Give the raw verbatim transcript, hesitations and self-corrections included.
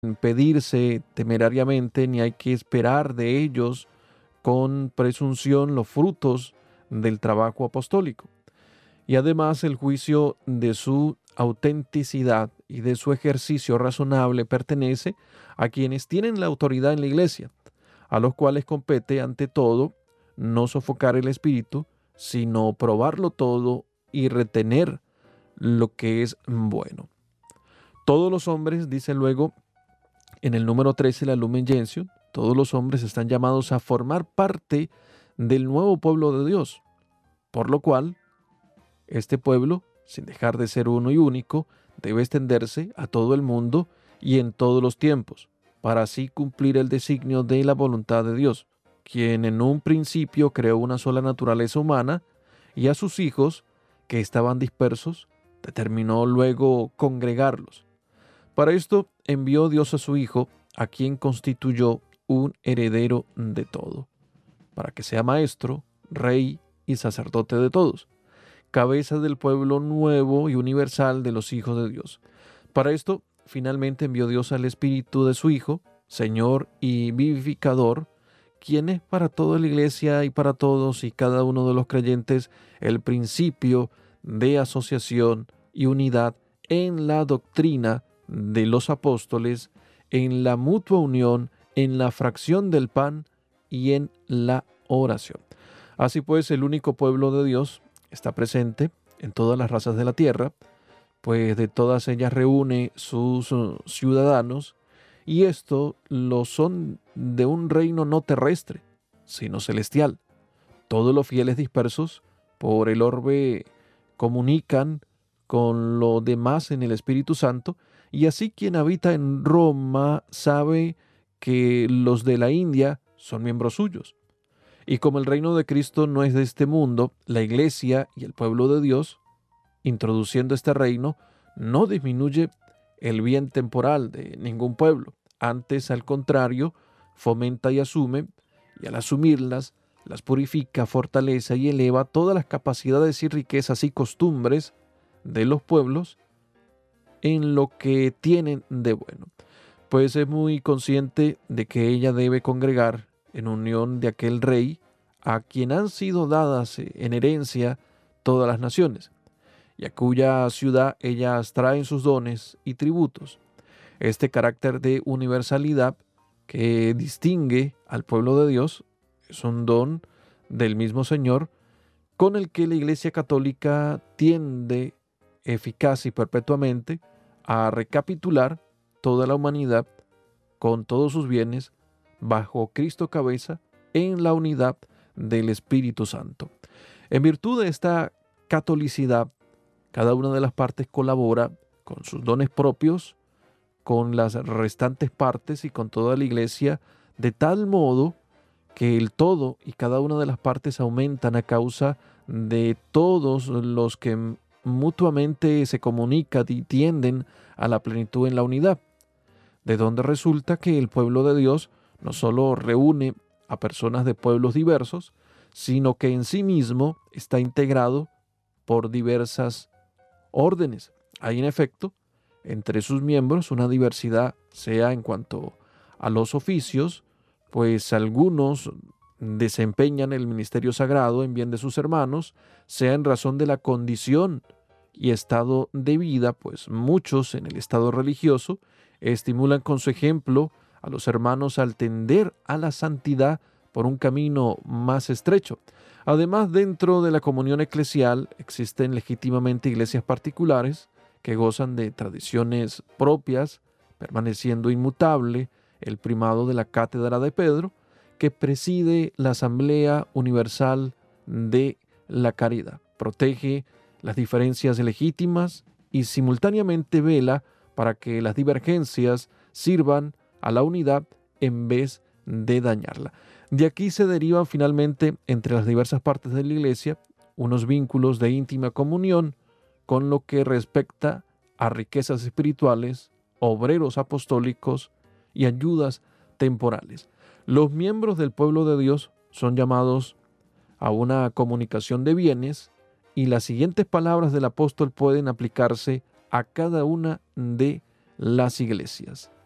pedirse temerariamente, ni hay que esperar de ellos con presunción los frutos del trabajo apostólico. Y además el juicio de su autenticidad y de su ejercicio razonable pertenece a quienes tienen la autoridad en la iglesia, a los cuales compete ante todo no sofocar el espíritu, sino probarlo todo y retener lo que es bueno. Todos los hombres, dice luego en el número trece, la Lumen Gentium, todos los hombres están llamados a formar parte del nuevo pueblo de Dios, por lo cual este pueblo, sin dejar de ser uno y único, debe extenderse a todo el mundo y en todos los tiempos, para así cumplir el designio de la voluntad de Dios, quien en un principio creó una sola naturaleza humana y a sus hijos, que estaban dispersos, determinó luego congregarlos. Para esto envió Dios a su Hijo, a quien constituyó un heredero de todo, para que sea maestro, rey y sacerdote de todos, cabeza del pueblo nuevo y universal de los hijos de Dios. Para esto, finalmente envió Dios al Espíritu de su Hijo, Señor y vivificador, quien es para toda la iglesia y para todos y cada uno de los creyentes el principio de asociación y unidad en la doctrina de los apóstoles, en la mutua unión, en la fracción del pan y en la oración. Así pues, el único pueblo de Dios está presente en todas las razas de la tierra, pues de todas ellas reúne sus ciudadanos, y esto lo son de un reino no terrestre, sino celestial. Todos los fieles dispersos por el orbe comunican con lo demás en el Espíritu Santo, y así quien habita en Roma sabe que los de la India son miembros suyos. Y como el reino de Cristo no es de este mundo, la iglesia y el pueblo de Dios, introduciendo este reino, no disminuye el bien temporal de ningún pueblo. Antes, al contrario, fomenta y asume, y al asumirlas, las purifica, fortalece y eleva todas las capacidades y riquezas y costumbres de los pueblos en lo que tienen de bueno. Pues es muy consciente de que ella debe congregar en unión de aquel rey a quien han sido dadas en herencia todas las naciones, y a cuya ciudad ellas traen sus dones y tributos. Este carácter de universalidad que distingue al pueblo de Dios es un don del mismo Señor, con el que la Iglesia Católica tiende eficaz y perpetuamente a recapitular toda la humanidad con todos sus bienes bajo Cristo cabeza en la unidad del Espíritu Santo. En virtud de esta catolicidad, cada una de las partes colabora con sus dones propios, con las restantes partes y con toda la Iglesia, de tal modo que el todo y cada una de las partes aumentan a causa de todos los que mutuamente se comunican y tienden a la plenitud en la unidad, de donde resulta que el pueblo de Dios no solo reúne a personas de pueblos diversos, sino que en sí mismo está integrado por diversas órdenes. Hay en efecto entre sus miembros una diversidad, sea en cuanto a los oficios, pues algunos desempeñan el ministerio sagrado en bien de sus hermanos, sea en razón de la condición y estado de vida, pues muchos en el estado religioso estimulan con su ejemplo a los hermanos al tender a la santidad por un camino más estrecho. Además, dentro de la comunión eclesial existen legítimamente iglesias particulares que gozan de tradiciones propias, permaneciendo inmutable el primado de la cátedra de Pedro, que preside la Asamblea Universal de la Caridad, protege las diferencias legítimas y simultáneamente vela para que las divergencias sirvan a la unidad en vez de dañarla. De aquí se derivan finalmente entre las diversas partes de la Iglesia unos vínculos de íntima comunión con lo que respecta a riquezas espirituales, obreros apostólicos y ayudas temporales. Los miembros del pueblo de Dios son llamados a una comunicación de bienes, y las siguientes palabras del apóstol pueden aplicarse a cada una de las iglesias.